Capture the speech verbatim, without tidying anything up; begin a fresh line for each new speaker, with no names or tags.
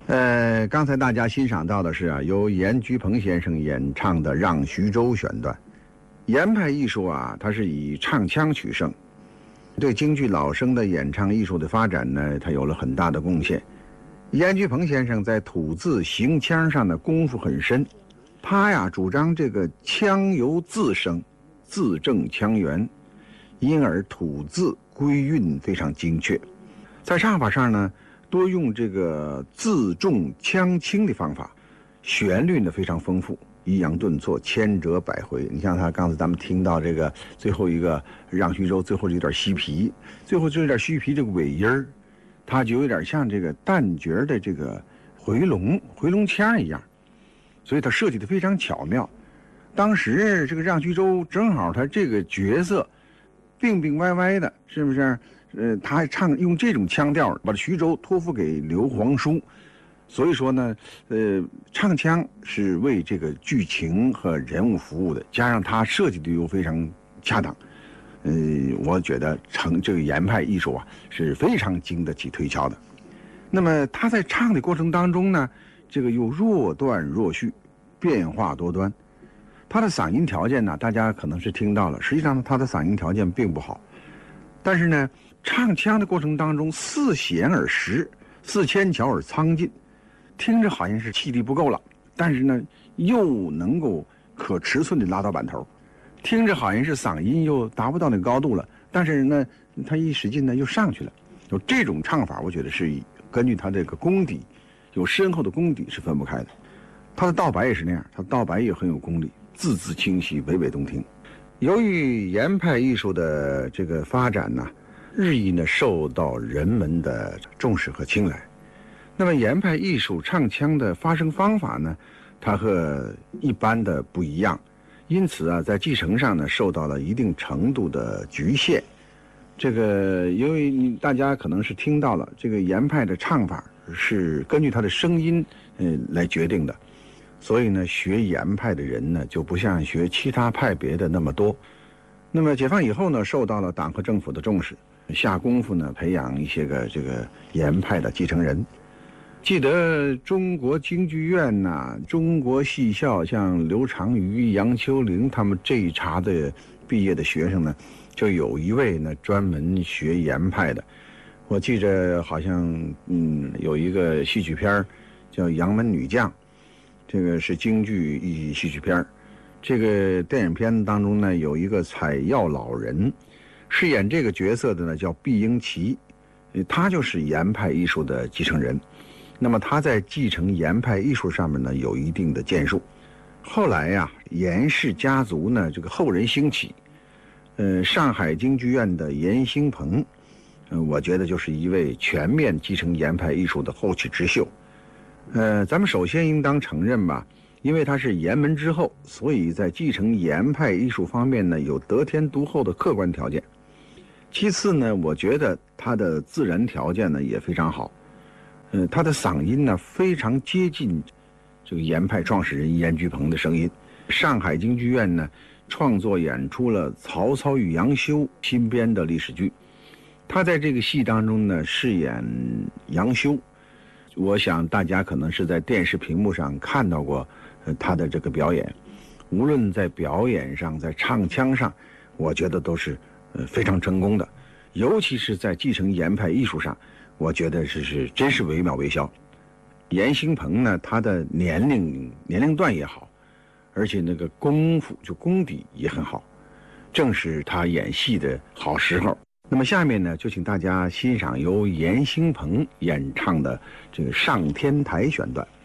呃，刚才大家欣赏到的是啊，由严居鹏先生演唱的《让徐州》选段。严派艺术啊，它是以唱腔取胜，对京剧老生的演唱艺术的发展呢，它有了很大的贡献。严居鹏先生在吐字行腔上的功夫很深，他呀主张这个腔由字生，字正腔圆，因而吐字归韵非常精确。在唱法上呢，多用这个字重腔轻的方法，旋律呢非常丰富，抑扬顿挫，千折百回。你像他刚才咱们听到这个最后一个让徐州，最后有点西皮，最后就有点西皮这个尾音儿，它就有点像这个旦角的这个回笼回笼腔一样，所以它设计的非常巧妙。当时这个让徐州正好他这个角色病病歪歪的，是不是？呃，他还唱用这种腔调把徐州托付给刘皇叔，所以说呢，呃，唱腔是为这个剧情和人物服务的，加上他设计的又非常恰当，呃，我觉得成这个严派艺术啊是非常经得起推敲的。那么他在唱的过程当中呢，这个又若断若续，变化多端。他的嗓音条件呢，大家可能是听到了，实际上他的嗓音条件并不好，但是呢，唱腔的过程当中似显而实，似纤巧而苍劲，听着好像是气力不够了，但是呢又能够可尺寸的拉到板头，听着好像是嗓音又达不到那个高度了，但是呢他一使劲呢又上去了。有这种唱法，我觉得是根据他这个功底，有深厚的功底是分不开的。他的道白也是那样，他道白也很有功力，字字清晰，娓娓动听。由于严派艺术的这个发展呢，日益呢受到人们的重视和青睐。那么严派艺术唱腔的发声方法呢，它和一般的不一样，因此啊，在继承上呢受到了一定程度的局限。这个因为大家可能是听到了，这个严派的唱法是根据他的声音呃来决定的，所以呢学严派的人呢就不像学其他派别的那么多。那么解放以后呢，受到了党和政府的重视，下功夫呢培养一些个这个严派的继承人。记得中国京剧院呐、啊、中国戏校，像刘长瑜、杨秋玲他们这一茬的毕业的学生呢，就有一位呢专门学严派的。我记着好像嗯有一个戏曲片叫《杨门女将》，这个是京剧一戏曲片。这个电影片当中呢，有一个采药老人，饰演这个角色的呢叫毕英奇，他就是严派艺术的继承人。那么他在继承严派艺术上面呢有一定的建树。后来呀、啊，严氏家族呢这个后人兴起，呃，上海京剧院的严兴鹏，呃，我觉得就是一位全面继承严派艺术的后起之秀。呃，咱们首先应当承认吧，因为他是严门之后，所以在继承严派艺术方面呢有得天独厚的客观条件。其次呢，我觉得他的自然条件呢也非常好。呃，他的嗓音呢非常接近这个严派创始人严居鹏的声音。上海京剧院呢创作演出了《曹操与杨修》新编的历史剧，他在这个戏当中呢饰演杨修。我想大家可能是在电视屏幕上看到过呃他的这个表演，无论在表演上，在唱腔上，我觉得都是呃非常成功的，尤其是在继承严派艺术上，我觉得是是真是惟妙惟肖。严兴鹏呢，他的年龄年龄段也好，而且那个功夫就功底也很好，正是他演戏的好时候。那么下面呢，就请大家欣赏由严兴鹏演唱的这个《上天台》选段。